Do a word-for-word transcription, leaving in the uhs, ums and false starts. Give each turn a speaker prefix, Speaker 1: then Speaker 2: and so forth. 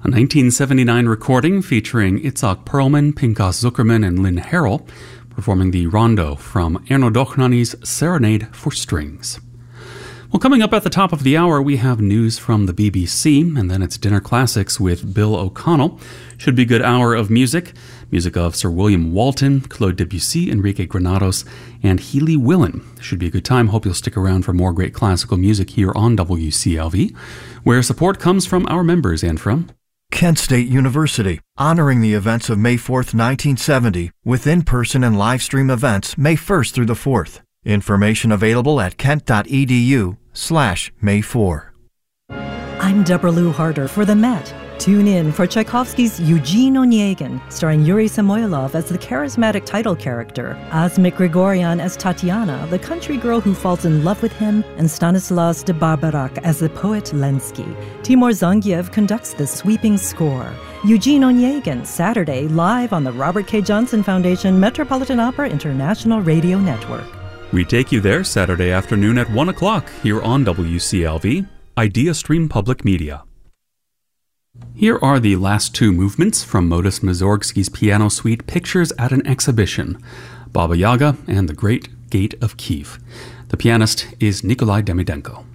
Speaker 1: A nineteen seventy-nine recording featuring Itzhak Perlman, Pinchas Zuckerman, and Lynn Harrell performing the rondo from Erno Dochnany's Serenade for Strings. Well, coming up at the top of the hour, we have news from the B B C, and then it's Dinner Classics with Bill O'Connell. Should be a good hour of music. Music of Sir William Walton, Claude Debussy, Enrique Granados, and Healy Willen. Should be a good time. Hope you'll stick around for more great classical music here on W C L V, where support comes from our members and from
Speaker 2: Kent State University, honoring the events of May fourth, nineteen seventy, with in-person and live-stream events May first through the fourth. Information available at kent.edu slash May four.
Speaker 3: I'm Deborah Lou Harder for The Met. Tune in for Tchaikovsky's Eugene Onegin, starring Yuri Samoylov as the charismatic title character, Asmik Grigoryan as Tatiana, the country girl who falls in love with him, and Stanislas de Barbarak as the poet Lenski. Timur Zangiev conducts the sweeping score. Eugene Onegin, Saturday, live on the Robert K. Johnson Foundation Metropolitan Opera International Radio Network.
Speaker 1: We take you there Saturday afternoon at one o'clock here on W C L V, Idea Stream Public Media. Here are the last two movements from Modest Mussorgsky's piano suite Pictures at an Exhibition, Baba Yaga and the Great Gate of Kiev. The pianist is Nikolai Demidenko.